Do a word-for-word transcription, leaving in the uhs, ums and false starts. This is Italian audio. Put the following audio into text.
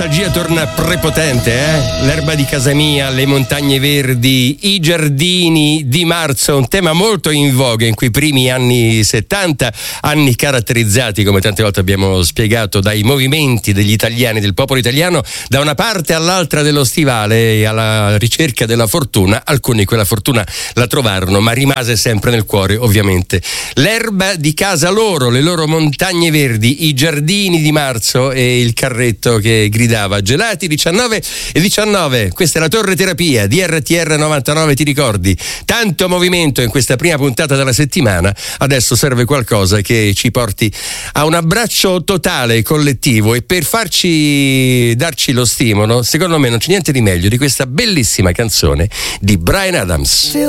La nostalgia torna prepotente, eh? L'erba di casa mia, le montagne verdi, i giardini di marzo, un tema molto in voga in quei primi anni settanta, anni caratterizzati, come tante volte abbiamo spiegato, dai movimenti degli italiani, del popolo italiano, da una parte all'altra dello stivale, alla ricerca della fortuna. Alcuni quella fortuna la trovarono, ma rimase sempre nel cuore, ovviamente. L'erba di casa loro, le loro montagne verdi, i giardini di marzo e il carretto che grida gelati. Diciannove e diciannove, questa è la Torre Terapia di R T R novantanove, ti ricordi? Tanto movimento in questa prima puntata della settimana, adesso serve qualcosa che ci porti a un abbraccio totale, collettivo, e per farci darci lo stimolo, secondo me non c'è niente di meglio di questa bellissima canzone di Bryan Adams.